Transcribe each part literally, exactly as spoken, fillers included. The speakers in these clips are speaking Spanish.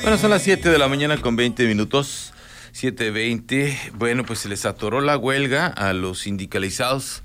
Bueno, son las siete de la mañana con veinte minutos, siete veinte. Bueno, pues se les atoró la huelga a los sindicalizados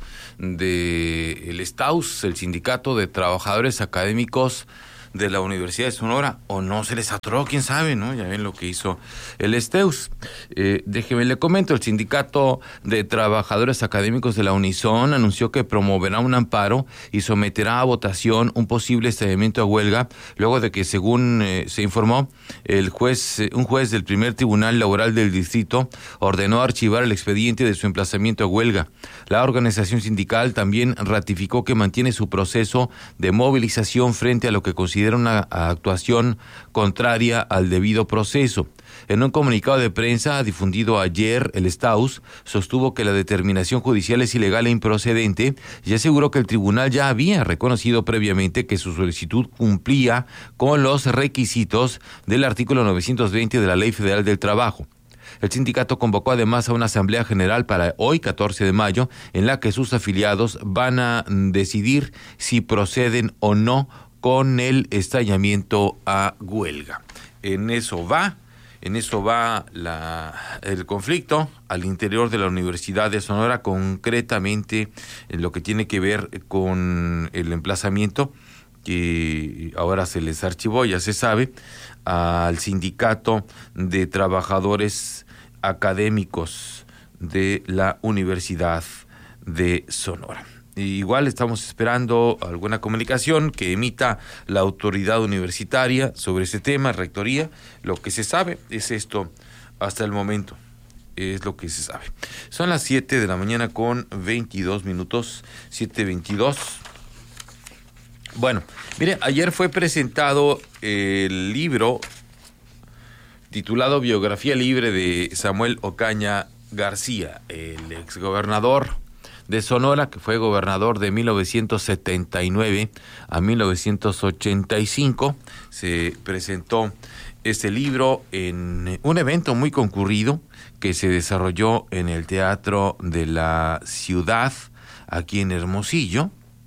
del STAUS, el Sindicato de Trabajadores Académicos de la Universidad de Sonora, o no se les atoró, quién sabe, ¿no? Ya ven lo que hizo el STEUS. Eh, déjeme le comento, el Sindicato de Trabajadores Académicos de la Unison anunció que promoverá un amparo y someterá a votación un posible estalamiento a huelga, luego de que, según eh, se informó, el juez, eh, un juez del primer Tribunal Laboral del Distrito ordenó archivar el expediente de su emplazamiento a huelga. La organización sindical también ratificó que mantiene su proceso de movilización frente a lo que considera una actuación contraria al debido proceso. En un comunicado de prensa difundido ayer, el STAUS sostuvo que la determinación judicial es ilegal e improcedente y aseguró que el tribunal ya había reconocido previamente que su solicitud cumplía con los requisitos del artículo novecientos veinte de la Ley Federal del Trabajo. El sindicato convocó además a una asamblea general para hoy, catorce de mayo, en la que sus afiliados van a decidir si proceden o no con el estallamiento a huelga. En eso va, en eso va la, el conflicto al interior de la Universidad de Sonora, concretamente en lo que tiene que ver con el emplazamiento, que ahora se les archivó, ya se sabe, al Sindicato de Trabajadores Académicos de la Universidad de Sonora. Igual estamos esperando alguna comunicación que emita la autoridad universitaria sobre este tema, rectoría. Lo que se sabe es esto hasta el momento, es lo que se sabe. Son las siete de la mañana con veintidós minutos, siete veintidós. Bueno, mire, ayer fue presentado el libro titulado Biografía Libre de Samuel Ocaña García, el exgobernador de Sonora, que fue gobernador de mil novecientos setenta y nueve a mil novecientos ochenta y cinco. Se presentó este libro en un evento muy concurrido que se desarrolló en el Teatro de la Ciudad, aquí en Hermosillo,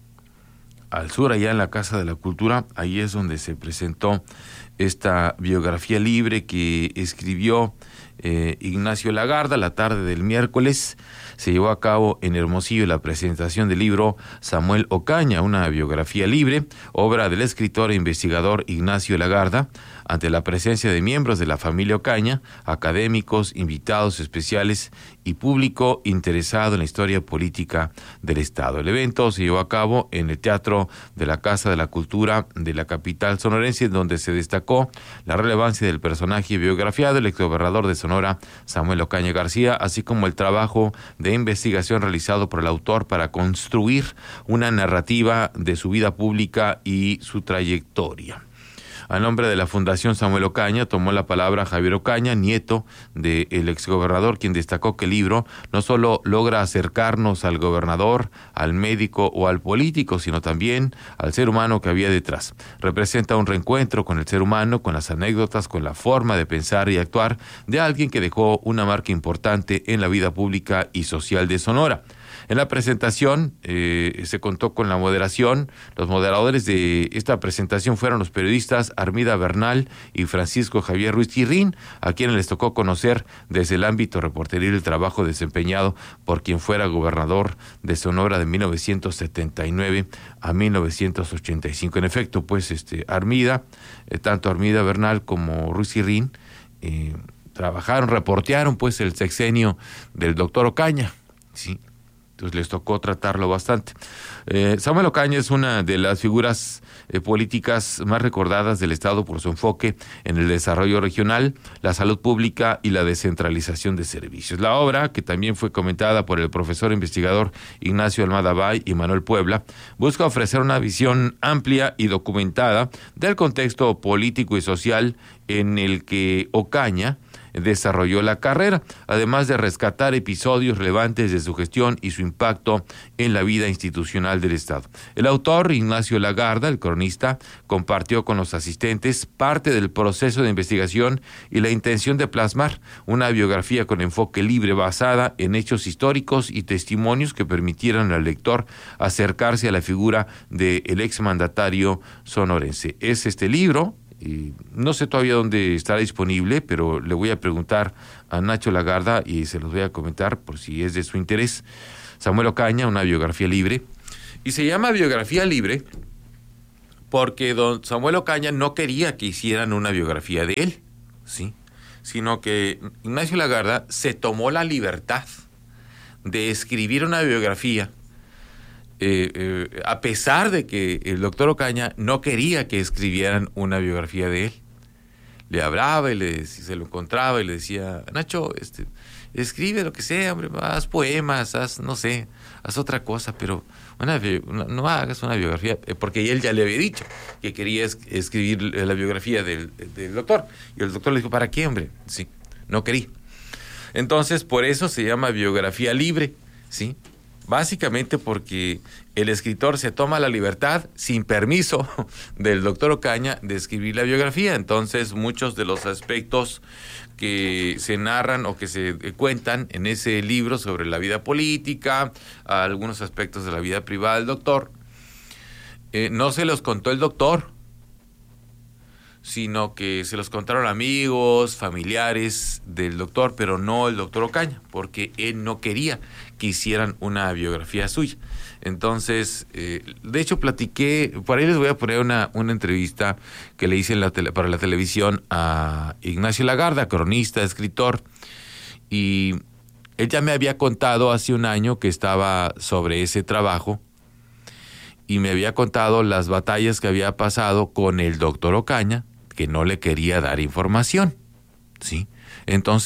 al sur, allá en la Casa de la Cultura. Ahí es donde se presentó esta biografía libre que escribió eh, Ignacio Lagarda. La tarde del miércoles se llevó a cabo en Hermosillo la presentación del libro Samuel Ocaña, una biografía libre, obra del escritor e investigador Ignacio Lagarda, ante la presencia de miembros de la familia Ocaña, académicos, invitados especiales y público interesado en la historia política del Estado. El evento se llevó a cabo en el Teatro de la Casa de la Cultura de la capital sonorense, donde se destacó la relevancia del personaje biografiado, el exgobernador de Sonora, Samuel Ocaña García, así como el trabajo de investigación realizado por el autor para construir una narrativa de su vida pública y su trayectoria. A nombre de la Fundación Samuel Ocaña tomó la palabra Javier Ocaña, nieto del exgobernador, quien destacó que el libro no solo logra acercarnos al gobernador, al médico o al político, sino también al ser humano que había detrás. Representa un reencuentro con el ser humano, con las anécdotas, con la forma de pensar y actuar de alguien que dejó una marca importante en la vida pública y social de Sonora. En la presentación eh, se contó con la moderación. Los moderadores de esta presentación fueron los periodistas Armida Bernal y Francisco Javier Ruiz Chirrín, a quienes les tocó conocer desde el ámbito reporteril el trabajo desempeñado por quien fuera gobernador de Sonora de mil novecientos setenta y nueve a mil novecientos ochenta y cinco. En efecto, pues este Armida, eh, tanto Armida Bernal como Ruiz Chirrín, eh, trabajaron, reportearon pues el sexenio del doctor Ocaña, sí. Entonces les tocó tratarlo bastante. Eh, Samuel Ocaña es una de las figuras eh, políticas más recordadas del Estado por su enfoque en el desarrollo regional, la salud pública y la descentralización de servicios. La obra, que también fue comentada por el profesor investigador Ignacio Almada Bay y Manuel Puebla, busca ofrecer una visión amplia y documentada del contexto político y social en el que Ocaña desarrolló la carrera, además de rescatar episodios relevantes de su gestión y su impacto en la vida institucional del Estado. El autor, Ignacio Lagarda, el cronista, compartió con los asistentes parte del proceso de investigación y la intención de plasmar una biografía con enfoque libre basada en hechos históricos y testimonios que permitieran al lector acercarse a la figura del exmandatario sonorense. Es este libro, Y no sé todavía dónde estará disponible, pero le voy a preguntar a Nacho Lagarda y se los voy a comentar por si es de su interés. Samuel Ocaña, una biografía libre. Y se llama biografía libre porque don Samuel Ocaña no quería que hicieran una biografía de él, ¿sí? Sino que Ignacio Lagarda se tomó la libertad de escribir una biografía eh, eh, a pesar de que el doctor Ocaña no quería que escribieran una biografía de él. Le hablaba y le, si se lo encontraba y le decía, Nacho, este, escribe lo que sea, hombre, haz poemas, haz, no sé, haz otra cosa, pero una, una, no hagas una biografía, porque él ya le había dicho que quería es, escribir la biografía del, del doctor. Y el doctor le dijo, ¿para qué, hombre? Sí, no quería. Entonces, por eso se llama biografía libre, ¿sí? Básicamente porque el escritor se toma la libertad, sin permiso del doctor Ocaña, de escribir la biografía. Entonces, muchos de los aspectos que se narran o que se cuentan en ese libro sobre la vida política, algunos aspectos de la vida privada del doctor, eh, no se los contó el doctor, sino que se los contaron amigos, familiares del doctor, pero no el doctor Ocaña, porque él no quería que hicieran una biografía suya. Entonces, eh, de hecho platiqué, por ahí les voy a poner una, una entrevista que le hice en la tele, para la televisión a Ignacio Lagarda, cronista, escritor, y él ya me había contado hace un año que estaba sobre ese trabajo, y me había contado las batallas que había pasado con el doctor Ocaña, que no le quería dar información, ¿sí? Entonces,